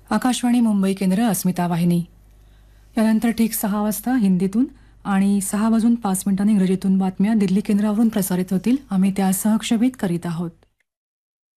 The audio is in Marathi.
आकाशवाणी मुंबई केंद्र अस्मिता वाहिनी. यानंतर ठीक 6 वाजता हिंदीतून आणि 6:05 इंग्रजीतून बातम्या दिल्ली केंद्रावरून प्रसारित होतील. आम्ही त्या सहक्षेपित करीत आहोत.